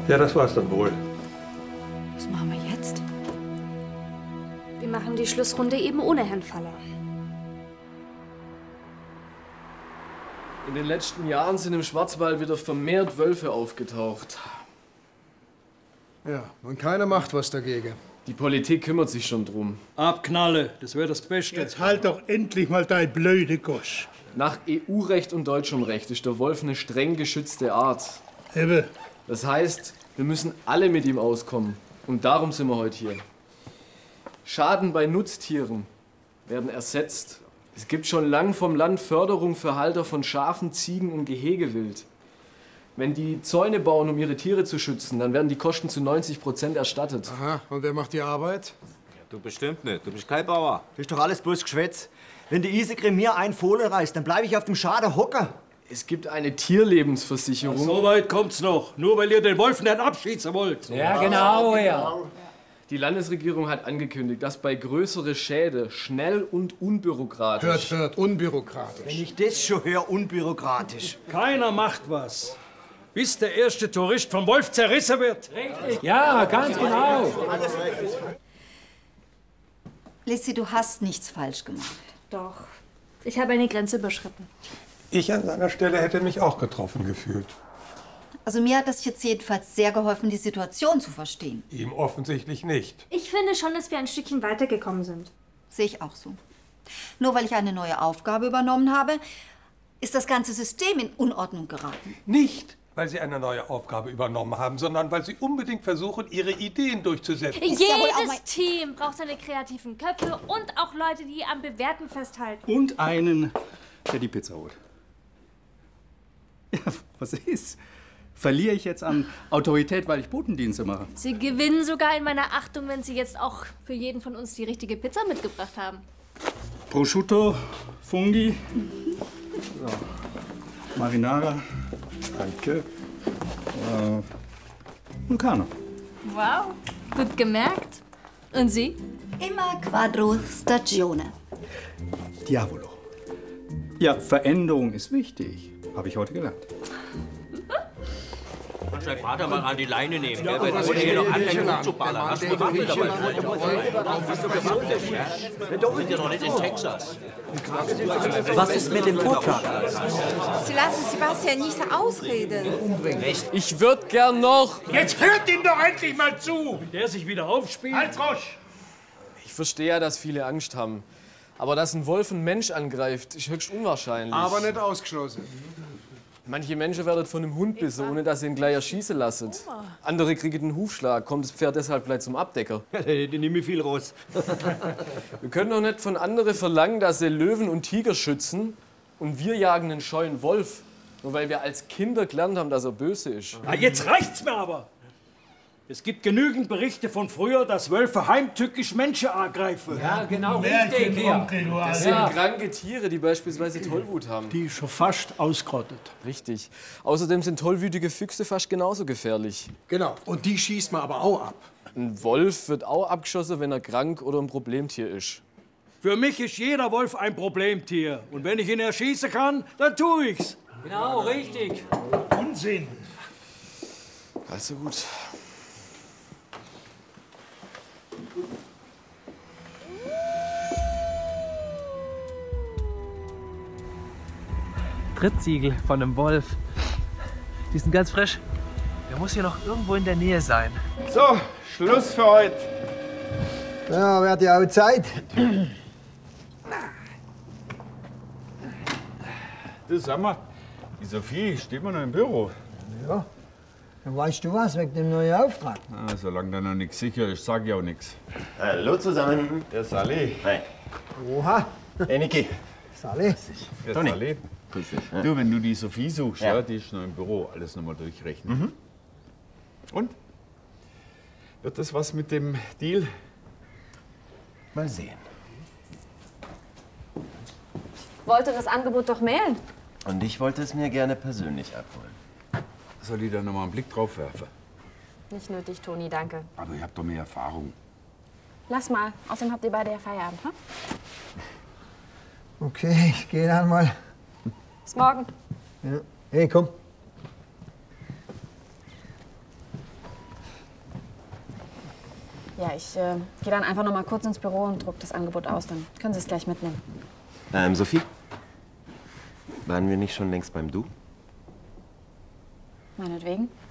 Ja, das war's dann wohl. Was machen wir jetzt? Wir machen die Schlussrunde eben ohne Herrn Faller. In den letzten Jahren sind im Schwarzwald wieder vermehrt Wölfe aufgetaucht. Ja, und keiner macht was dagegen. Die Politik kümmert sich schon drum. Abknalle, das wäre das Beste. Jetzt halt doch endlich mal dein blöde Gosch. Nach EU-Recht und deutschem Recht ist der Wolf eine streng geschützte Art. Eben. Das heißt, wir müssen alle mit ihm auskommen. Und darum sind wir heute hier. Schaden bei Nutztieren werden ersetzt. Es gibt schon lang vom Land Förderung für Halter von Schafen, Ziegen und Gehegewild. Wenn die Zäune bauen, um ihre Tiere zu schützen, dann werden die Kosten zu 90% erstattet. Aha, und wer macht die Arbeit? Ja, du bestimmt nicht. Du bist kein Bauer. Das ist doch alles bloß Geschwätz. Wenn die Isegrim mir einen Fohlen reißt, dann bleibe ich auf dem Schade hocken. Es gibt eine Tierlebensversicherung. So weit kommt's noch. Nur weil ihr den Wolf nicht abschießen wollt. Ja, genau, ja. Die Landesregierung hat angekündigt, dass bei größeren Schäden schnell und unbürokratisch... Hört, unbürokratisch. Wenn ich das schon höre, unbürokratisch. Keiner macht was. Bis der erste Tourist vom Wolf zerrissen wird. Richtig. Ja, ganz genau. Lissy, du hast nichts falsch gemacht. Doch, ich habe eine Grenze überschritten. Ich an seiner Stelle hätte mich auch getroffen gefühlt. Also mir hat das jetzt jedenfalls sehr geholfen, die Situation zu verstehen. Ihm offensichtlich nicht. Ich finde schon, dass wir ein Stückchen weitergekommen sind. Sehe ich auch so. Nur weil ich eine neue Aufgabe übernommen habe, ist das ganze System in Unordnung geraten. Nicht, weil Sie eine neue Aufgabe übernommen haben, sondern weil Sie unbedingt versuchen, Ihre Ideen durchzusetzen. Jedes Team braucht seine kreativen Köpfe und auch Leute, die am Bewährten festhalten. Und einen, der die Pizza holt. Ja, was ist? Verliere ich jetzt an Autorität, weil ich Botendienste mache? Sie gewinnen sogar in meiner Achtung, wenn Sie jetzt auch für jeden von uns die richtige Pizza mitgebracht haben. Prosciutto, Fungi, so. Marinara. Danke. Vulcano. Wow, gut gemerkt. Und Sie? Immer Quadro Stagione. Diavolo. Ja, Veränderung ist wichtig. Habe ich heute gelernt. Kannst deinen Vater mal an die Leine nehmen, gell? Wenn du hier noch anfängst rumzuballern. Hast du eine Waffe dabei? Wir sind ja noch nicht in Texas. Was ist mit dem Vortrag? Sie lassen Sebastian nicht ausreden. Ich würde gern noch... Jetzt hört ihm doch endlich mal zu! Wenn der sich wieder aufspielt. Halt, Gosch! Ich verstehe ja, dass viele Angst haben. Aber dass ein Wolf einen Mensch angreift, ist höchst unwahrscheinlich. Aber nicht ausgeschlossen. Manche Menschen werden von einem Hund bissen, ohne dass sie ihn gleich erschießen lassen. Andere kriegen einen Hufschlag, kommt das Pferd deshalb gleich zum Abdecker. Die nehme ich viel raus. Wir können doch nicht von anderen verlangen, dass sie Löwen und Tiger schützen und wir jagen einen scheuen Wolf. Nur weil wir als Kinder gelernt haben, dass er böse ist. Na, jetzt reicht's mir aber. Es gibt genügend Berichte von früher, dass Wölfe heimtückisch Menschen angreifen. Ja, genau richtig. Ja. Das sind kranke Tiere, die beispielsweise Tollwut haben. Die ist schon fast ausgerottet. Richtig. Außerdem sind tollwütige Füchse fast genauso gefährlich. Genau, und die schießt man aber auch ab. Ein Wolf wird auch abgeschossen, wenn er krank oder ein Problemtier ist. Für mich ist jeder Wolf ein Problemtier. Und wenn ich ihn erschießen kann, dann tue ich's. Genau, richtig. Unsinn. Also gut. Trittsiegel von einem Wolf. Die sind ganz frisch. Der muss hier noch irgendwo in der Nähe sein. So, Schluss für heute. Ja, wird ja auch Zeit. Du, sag mal, die Sophie steht mal noch im Büro. Ja, dann weißt du was wegen dem neuen Auftrag. Ah, solange da noch nichts sicher ist, sag ich auch nichts. Hallo zusammen. Der Sally. Hi. Oha. Hey, Niki. Sally. Der Toni. Sally. Grüß dich. Ja. Du, wenn du die Sophie suchst, Ja. ja, die ist noch im Büro, alles nochmal durchrechnen. Und? Wird das was mit dem Deal? Mal sehen. Wollte das Angebot doch mailen. Und ich wollte es mir gerne persönlich abholen. Soll ich da nochmal einen Blick drauf werfen? Nicht nötig, Toni, danke. Aber ihr habt doch mehr Erfahrung. Lass mal. Außerdem habt ihr beide ja Feierabend, hm? Okay, ich gehe dann mal. Bis morgen. Ja. Hey, komm. Ja, ich gehe dann einfach noch mal kurz ins Büro und druck das Angebot aus. Dann können Sie es gleich mitnehmen. Sophie? Waren wir nicht schon längst beim Du? Meinetwegen.